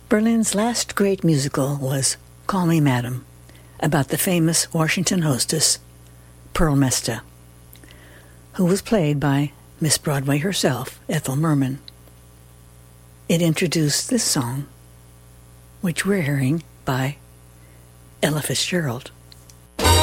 Berlin's last great musical was Call Me Madam, about the famous Washington hostess, Pearl Mesta, who was played by Miss Broadway herself, Ethel Merman. It introduced this song, which we're hearing by Ella Fitzgerald.